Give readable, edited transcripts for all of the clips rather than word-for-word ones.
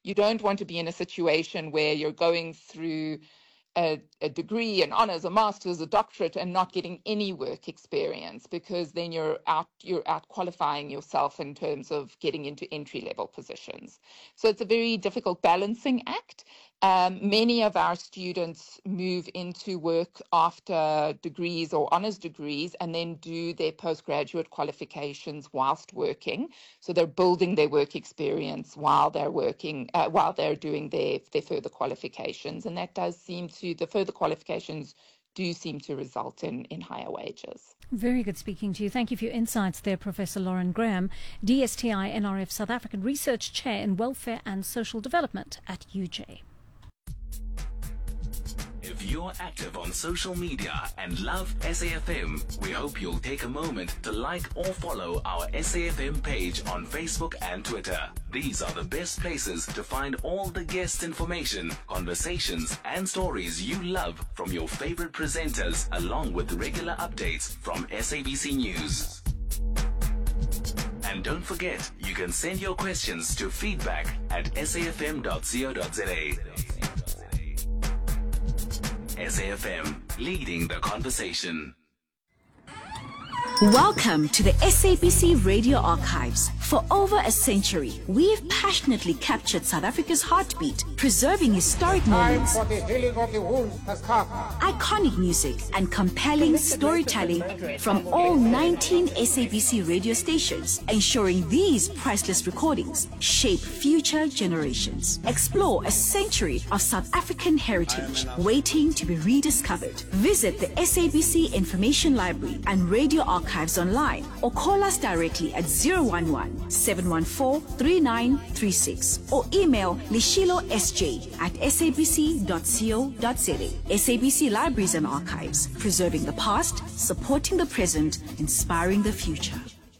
You don't want to be in a situation where you're going through a degree, an honors, a master's, a doctorate, and not getting any work experience, because then you're out qualifying yourself in terms of getting into entry level positions. So it's a very difficult balancing act. Many of our students move into work after degrees or honors degrees and then do their postgraduate qualifications whilst working. So they're building their work experience while they're working, while they're doing their further qualifications. And that does seem to, the further qualifications do seem to result in higher wages. Very good speaking to you. Thank you for your insights there, Professor Lauren Graham, DSTI NRF South African Research Chair in Welfare and Social Development at UJ. If you're active on social media and love SAFM, we hope you'll take a moment to like or follow our SAFM page on Facebook and Twitter. These are the best places to find all the guest information, conversations, and stories you love from your favorite presenters, along with regular updates from SABC News. And don't forget, you can send your questions to feedback@safm.co.za. SAFM, leading the conversation. Welcome to the SABC Radio Archives. For over a century, we've passionately captured South Africa's heartbeat, preserving historic moments, iconic music, and compelling storytelling from all 19 SABC radio stations, ensuring these priceless recordings shape future generations. Explore a century of South African heritage waiting to be rediscovered. Visit the SABC Information Library and Radio Archives online, or call us directly at 011-714-3936, or email lishilo.sj@sabc.co.za. SABC Libraries and Archives, preserving the past, supporting the present, inspiring the future.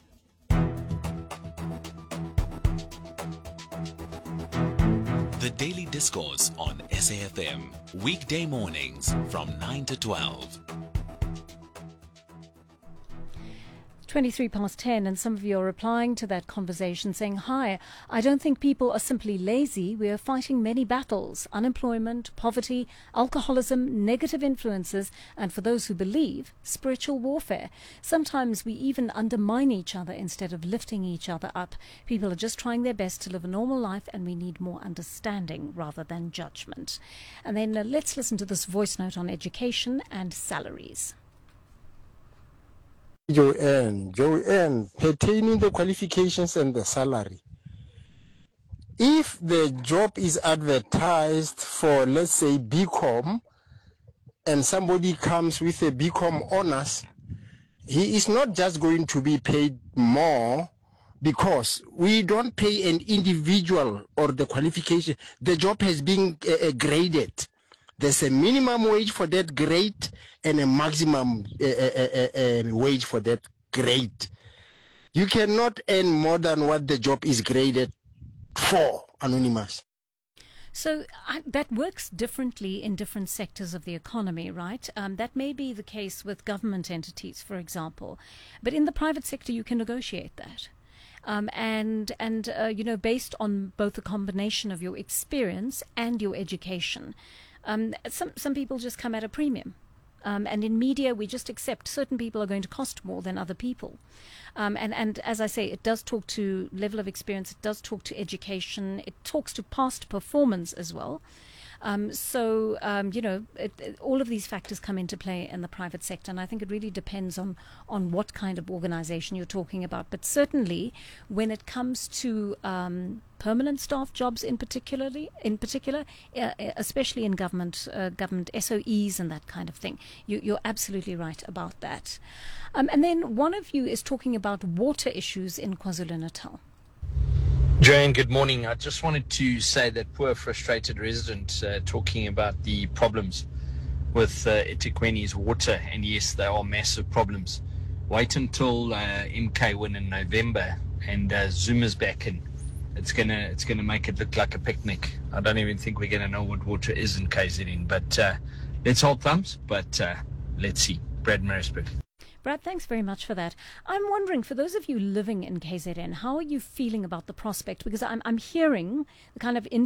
The Daily Discourse on SAFM, weekday mornings from 9 to 12. 23 past 10, and some of you are replying to that conversation saying, hi, I don't think people are simply lazy. We are fighting many battles: unemployment, poverty, alcoholism, negative influences, and for those who believe, spiritual warfare. Sometimes we even undermine each other instead of lifting each other up. People are just trying their best to live a normal life, and we need more understanding rather than judgment. And then let's listen to this voice note on education and salaries. Joanne, pertaining the qualifications and the salary. If the job is advertised for, let's say, BCom, and somebody comes with a BCom honors, he is not just going to be paid more, because we don't pay an individual or the qualification. The job has been graded. There's a minimum wage for that grade and a maximum wage for that grade. You cannot earn more than what the job is graded for, Anonymous. So that works differently in different sectors of the economy, right? That may be the case with government entities, for example. But in the private sector, you can negotiate that. Based on both the combination of your experience and your education. Some people just come at a premium. And in media, we just accept certain people are going to cost more than other people. And as I say, it does talk to level of experience. It does talk to education. It talks to past performance as well. All of these factors come into play in the private sector, and I think it really depends on what kind of organization you're talking about. But certainly, when it comes to permanent staff jobs in particular, especially in government SOEs and that kind of thing, you're absolutely right about that. And then one of you is talking about water issues in KwaZulu-Natal. Joanne, good morning. I just wanted to say that poor frustrated resident talking about the problems with eThekwini's water, and yes, they are massive problems. Wait until MK win in November and Zuma's back in. It's gonna make it look like a picnic. I don't even think we're gonna know what water is in KZN, but let's hold thumbs. But let's see. Brad Marisburg. Brad, thanks very much for that. I'm wondering, for those of you living in KZN, how are you feeling about the prospect? Because I'm hearing the kind of